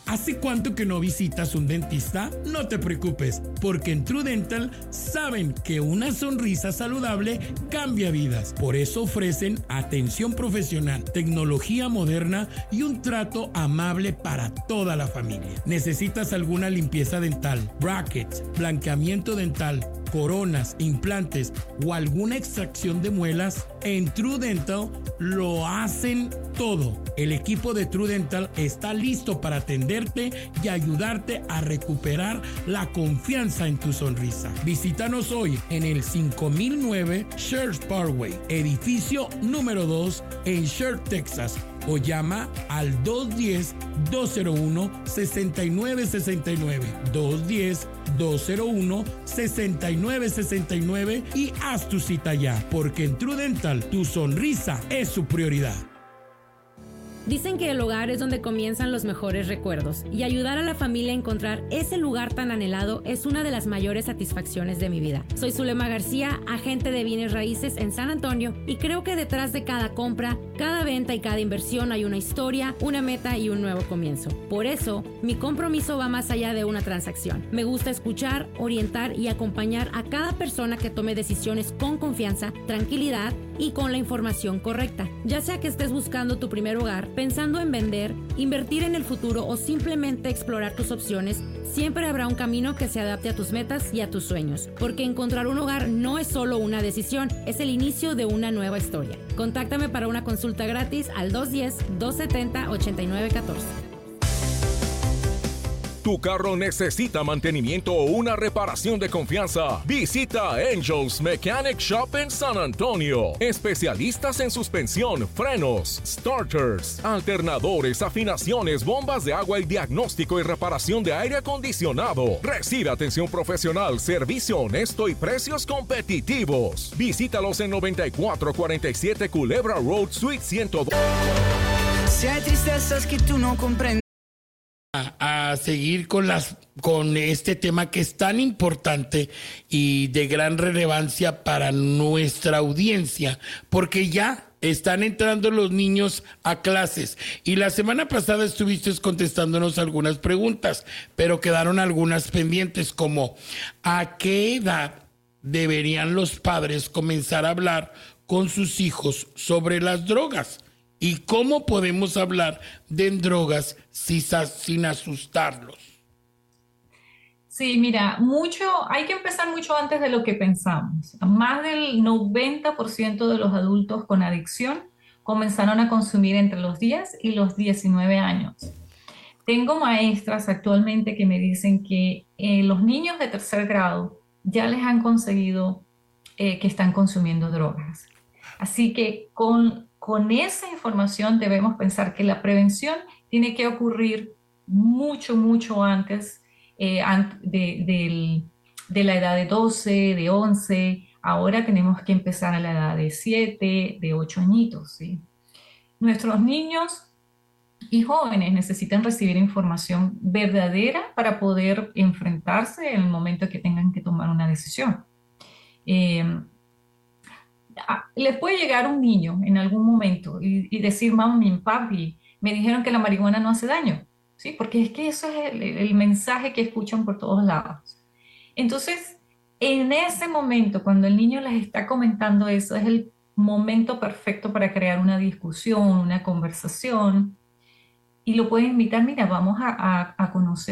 ¿Hace cuánto que no visitas un dentista? No te preocupes, porque en True Dental saben que una sonrisa saludable cambia vidas. Por eso ofrecen atención profesional, tecnología moderna y un trato amable para toda la familia. ¿Necesitas alguna limpieza dental, brackets, blanqueamiento dental, coronas, implantes o alguna extracción de muelas? En True Dental lo hacen todo. El equipo de True Dental está listo para atenderte y ayudarte a recuperar la confianza en tu sonrisa. Visítanos hoy en el 5009 Church Parkway, edificio número 2 en Church, Texas, o llama al 210-201-6969, 210-201-6969 y haz tu cita ya, porque en True Dental tu sonrisa es su prioridad. Dicen que el hogar es donde comienzan los mejores recuerdos y ayudar a la familia a encontrar ese lugar tan anhelado es una de las mayores satisfacciones de mi vida. Soy Zulema García, agente de bienes raíces en San Antonio, y creo que detrás de cada compra, cada venta y cada inversión hay una historia, una meta y un nuevo comienzo. Por eso, mi compromiso va más allá de una transacción. Me gusta escuchar, orientar y acompañar a cada persona que tome decisiones con confianza, tranquilidad y con la información correcta. Ya sea que estés buscando tu primer hogar, pensando en vender, invertir en el futuro o simplemente explorar tus opciones, siempre habrá un camino que se adapte a tus metas y a tus sueños. Porque encontrar un hogar no es solo una decisión, es el inicio de una nueva historia. Contáctame para una consulta gratis al 210-270-8914. ¿Tu carro necesita mantenimiento o una reparación de confianza? Visita Angels Mechanic Shop en San Antonio. Especialistas en suspensión, frenos, starters, alternadores, afinaciones, bombas de agua y diagnóstico y reparación de aire acondicionado. Recibe atención profesional, servicio honesto y precios competitivos. Visítalos en 9447 Culebra Road, Suite 102. Si hay tristezas que tú no comprendes. A seguir con este tema que es tan importante y de gran relevancia para nuestra audiencia, porque ya están entrando los niños a clases y la semana pasada estuviste contestándonos algunas preguntas, pero quedaron algunas pendientes, como ¿a qué edad deberían los padres comenzar a hablar con sus hijos sobre las drogas? ¿Y cómo podemos hablar de drogas sin asustarlos? Sí, mira, hay que empezar mucho antes de lo que pensamos. Más del 90% de los adultos con adicción comenzaron a consumir entre los 10 y los 19 años. Tengo maestras actualmente que me dicen que los niños de tercer grado ya les han conseguido que están consumiendo drogas. Así que con esa información debemos pensar que la prevención tiene que ocurrir mucho, mucho antes de la edad de 12, de 11. Ahora tenemos que empezar a la edad de 7, de 8 añitos, ¿sí? Nuestros niños y jóvenes necesitan recibir información verdadera para poder enfrentarse en el momento que tengan que tomar una decisión. Les puede llegar un niño en algún momento y decir: mami, papi, me dijeron que la marihuana no hace daño, ¿sí? Porque es que eso es el mensaje que escuchan por todos lados. Entonces, en ese momento, cuando el niño les está comentando eso, es el momento perfecto para crear una discusión, una conversación, y lo pueden invitar: mira, vamos a conocer